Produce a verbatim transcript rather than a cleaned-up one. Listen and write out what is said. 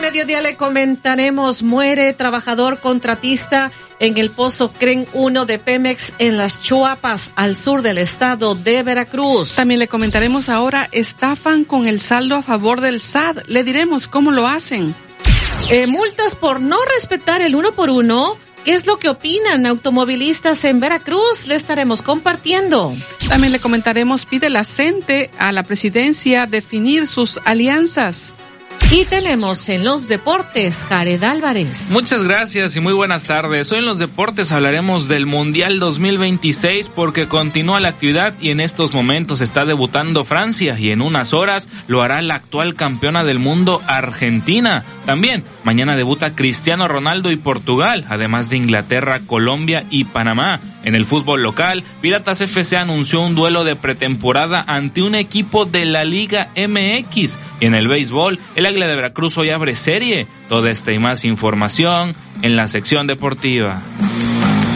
mediodía le comentaremos, muere trabajador contratista en el Pozo Cren uno de Pemex en Las Chuapas, al sur del estado de Veracruz. También le comentaremos ahora, estafan con el saldo a favor del S A D. Le diremos cómo lo hacen. Eh, multas por no respetar el uno por uno. ¿Qué es lo que opinan automovilistas en Veracruz? Le estaremos compartiendo. También le comentaremos, pide la CENTE a la presidencia definir sus alianzas. Y tenemos en los deportes, Jared Álvarez. Muchas gracias y muy buenas tardes. Hoy en los deportes hablaremos del Mundial dos mil veintiséis porque continúa la actividad y en estos momentos está debutando Francia y en unas horas lo hará la actual campeona del mundo, Argentina. También mañana debuta Cristiano Ronaldo y Portugal, además de Inglaterra, Colombia y Panamá. En el fútbol local, Piratas F C anunció un duelo de pretemporada ante un equipo de la Liga M X. Y en el béisbol, el Águila de Veracruz hoy abre serie. Toda esta y más información en la sección deportiva.